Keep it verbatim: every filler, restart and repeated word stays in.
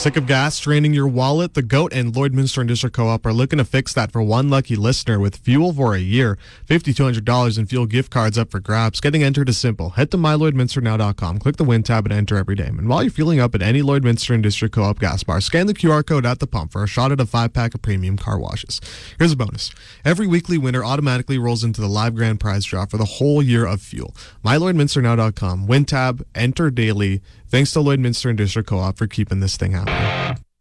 Sick of gas draining your wallet? The GOAT and Lloydminster Industrial Co-op are looking to fix that for one lucky listener with fuel for a year. five thousand two hundred dollars in fuel gift cards up for grabs. Getting entered is simple. Head to my lloydminster now dot com, click the Win tab, and enter every day. And while you're fueling up at any Lloydminster Industrial Co-op gas bar, scan the Q R code at the pump for a shot at a five-pack of premium car washes. Here's a bonus. Every weekly winner automatically rolls into the live grand prize draw for the whole year of fuel. my lloydminster now dot com, Win tab, enter daily. Thanks to Lloydminster Industrial Co-op for keeping this thing happening.